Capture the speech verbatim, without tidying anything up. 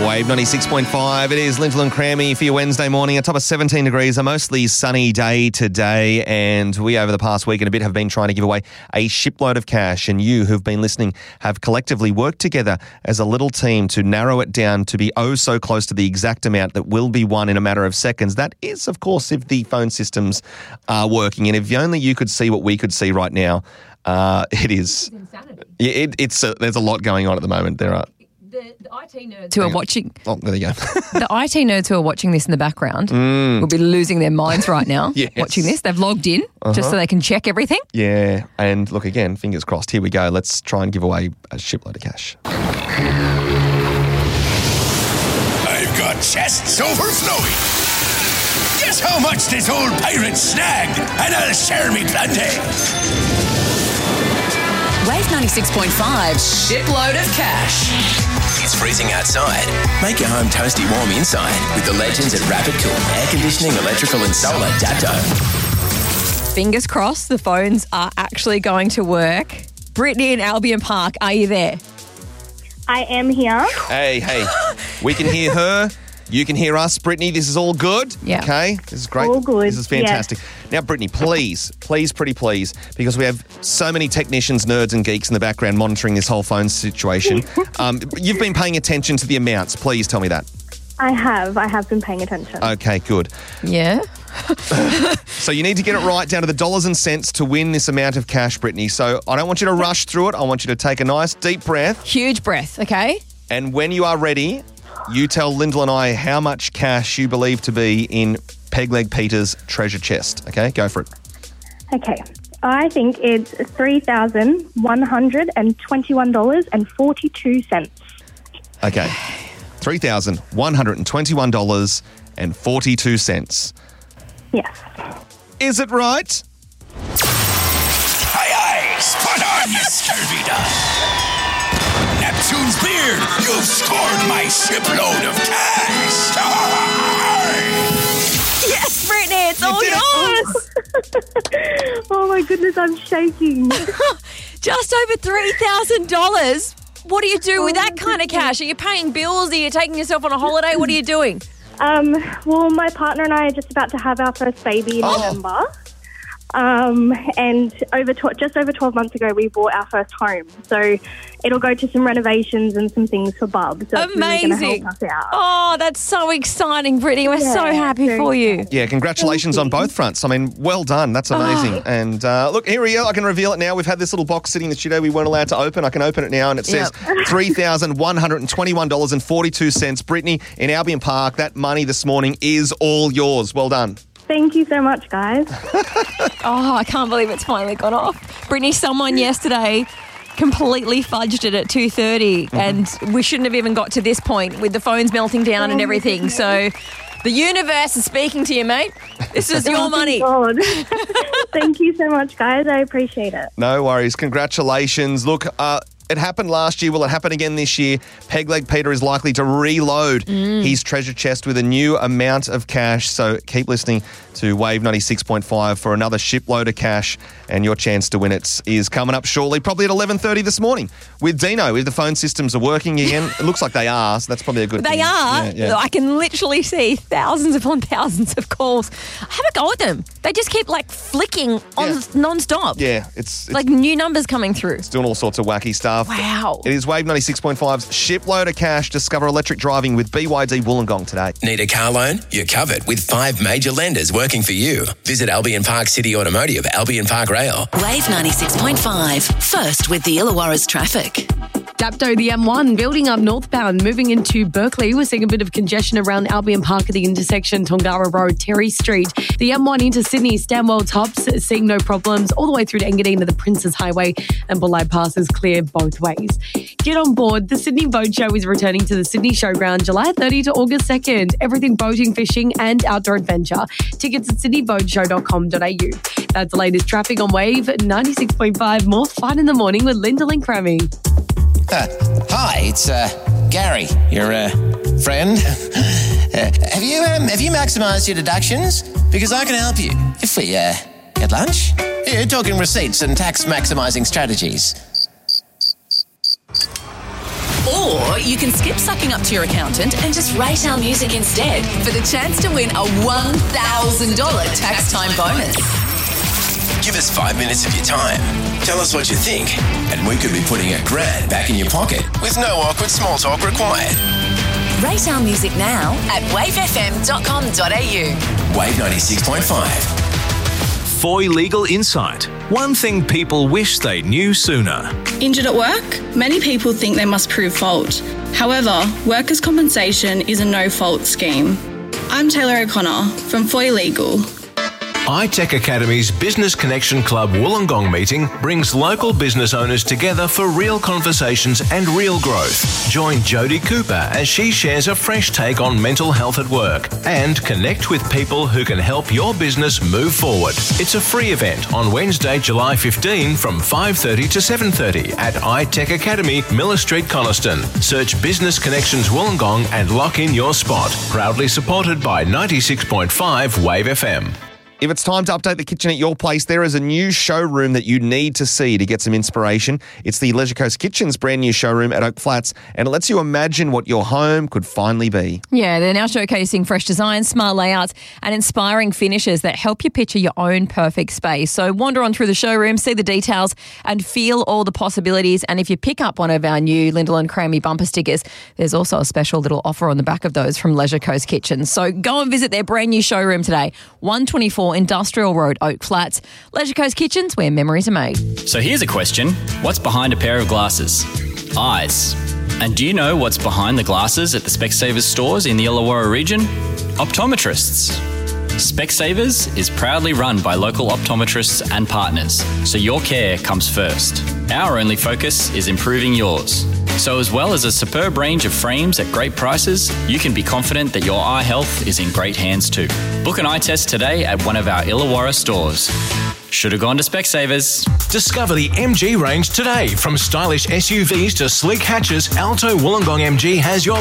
Wave ninety-six point five. It is Lintel and Crammy for your Wednesday morning. A top of seventeen degrees, a mostly sunny day today. And we, over the past week and a bit, have been trying to give away a shipload of cash. And you who've been listening have collectively worked together as a little team to narrow it down to be oh so close to the exact amount that will be won in a matter of seconds. That is, of course, if the phone systems are working. And if only you could see what we could see right now, uh, it is. Insanity. Yeah, it, it's a, there's a lot going on at the moment. There are. The, the I T nerds who are watching, Oh, there you go. the I T nerds who are watching this in the background Mm. will be losing their minds right now Yes. watching this. They've logged in just so they can check everything. Yeah, and look again, fingers crossed. Here we go. Let's try and give away a shipload of cash. I've got chests overflowing. Guess how much this old pirate snagged, and I'll share me plenty. Wave ninety-six point five, shipload of cash. It's freezing outside. Make your home toasty warm inside with the legends at Rapid Cool Air Conditioning, Electrical and Solar Datto. Fingers crossed the phones are actually going to work. Brittany in Albion Park, are you there? I am here. Hey, hey, we can hear her. You can hear us, Brittany. This is all good. Yeah. Okay. This is great. All good, This is fantastic. Now, Brittany, please, please, pretty please, because we have so many technicians, nerds and geeks in the background monitoring this whole phone situation. um, you've been paying attention to the amounts. Please tell me that. I have. I have been paying attention. Okay, good. Yeah. So you need to get it right down to the dollars and cents to win this amount of cash, Brittany. So I don't want you to rush through it. I want you to take a nice deep breath. Huge breath, okay? And when you are ready, you tell Lyndall and I how much cash you believe to be in Pegleg Peter's treasure chest. Okay, go for it. Okay. I think it's three thousand one hundred twenty-one dollars and forty-two cents. Okay, three thousand one hundred twenty-one dollars and forty-two cents. Yes. Is it right? Aye, aye, spot on, you scurvy dog. Neptune's beard, you've scored my shipload of cash. Yes, Brittany, it's all did it. yours. Oh my goodness, I'm shaking. Just over three thousand dollars. What do you do with Oh that my kind of cash? Are you paying bills? Are you taking yourself on a holiday? What are you doing? Um, well, my partner and I are just about to have our first baby in Oh. November. Um, and over tw- just over twelve months ago, we bought our first home. So it'll go to some renovations and some things for Bub. So it's really Amazing. going to help us out. Oh, that's so exciting, Brittany. We're so Yeah, happy very for you. exciting. Yeah, congratulations on both fronts. I mean, well done. That's amazing. And uh, look, here we go. I can reveal it now. We've had this little box sitting in the studio we weren't allowed to open. I can open it now, and it says three thousand one hundred twenty-one dollars and forty-two cents. Brittany, in Albion Park, that money this morning is all yours. Well done. Thank you so much, guys. Oh, I can't believe it's finally gone off. Brittany, someone yesterday completely fudged it at two thirty, and we shouldn't have even got to this point with the phones melting down and everything. So the universe is speaking to you, mate. This is your money. God. Thank you so much, guys. I appreciate it. No worries. Congratulations. Look, uh, it happened last year. Will it happen again this year? Pegleg Peter is likely to reload his treasure chest with a new amount of cash. So keep listening to Wave ninety-six point five for another shipload of cash, and your chance to win it is coming up shortly, probably at eleven thirty this morning with Dino. If the phone systems are working again, it looks like they are, so that's probably a good They thing. are. Yeah, yeah. I can literally see thousands upon thousands of calls. Have a go at them. They just keep like flicking on Yeah. non-stop. Yeah, it's, it's Like new numbers coming through. doing all sorts of wacky stuff. Wow. It is Wave ninety-six point five's shipload of cash. Discover electric driving with B Y D Wollongong today. Need a car loan? You're covered with five major lenders working for you. Visit Albion Park City Automotive, Albion Park Rail. Wave ninety-six point five, first with the Illawarra's traffic. Dapto, the M one, building up northbound, moving into Berkeley. We're seeing a bit of congestion around Albion Park at the intersection, Tongara Road, Terry Street. The M one into Sydney, Stanwell Tops, seeing no problems, all the way through to Engadine to the Princes Highway, and Bulli Pass is clear both ways. Get on board. The Sydney Boat Show is returning to the Sydney Showground July thirtieth to August second. Everything boating, fishing and outdoor adventure. Tickets at sydney boat show dot com dot a u. That's the latest traffic on Wave ninety-six point five. More fun in the morning with Lyndall and Crammy. Uh, hi, it's uh, Gary, your uh, friend. uh, have you um, have you maximised your deductions? Because I can help you if we uh, get lunch. Here, talking receipts and tax maximising strategies. Or you can skip sucking up to your accountant and just rate our music instead for the chance to win a one thousand dollars tax time bonus. Give us five minutes of your time. Tell us what you think, and we could be putting a grand back in your pocket with no awkward small talk required. Rate our music now at wave f m dot com dot a u. Wave ninety-six point five. Foy Legal Insight. One thing people wish they knew sooner. Injured at work? Many people think they must prove fault. However, workers' compensation is a no-fault scheme. I'm Taylor O'Connor from Foy Legal. iTech Academy's Business Connection Club Wollongong meeting brings local business owners together for real conversations and real growth. Join Jodie Cooper as she shares a fresh take on mental health at work and connect with people who can help your business move forward. It's a free event on Wednesday, July fifteenth from five thirty to seven thirty at iTech Academy, Miller Street, Coniston. Search Business Connections Wollongong and lock in your spot. Proudly supported by ninety-six point five Wave F M. If it's time to update the kitchen at your place, there is a new showroom that you need to see to get some inspiration. It's the Leisure Coast Kitchen's brand new showroom at Oak Flats, and it lets you imagine what your home could finally be. Yeah, they're now showcasing fresh designs, smart layouts, and inspiring finishes that help you picture your own perfect space. So wander on through the showroom, see the details, and feel all the possibilities. And if you pick up one of our new Lyndall and Crammy bumper stickers, there's also a special little offer on the back of those from Leisure Coast Kitchen. So go and visit their brand new showroom today, one twenty-four Industrial Road, Oak Flats. Leisure Coast Kitchens, where memories are made. So here's a question. What's behind a pair of glasses? Eyes. And do you know what's behind the glasses at the Specsavers stores in the Illawarra region? Optometrists. Specsavers is proudly run by local optometrists and partners, so your care comes first. Our only focus is improving yours. So as well as a superb range of frames at great prices, you can be confident that your eye health is in great hands too. Book an eye test today at one of our Illawarra stores. Should have gone to Specsavers. Discover the M G range today. From stylish S U Vs to sleek hatches, Alto Wollongong M G has your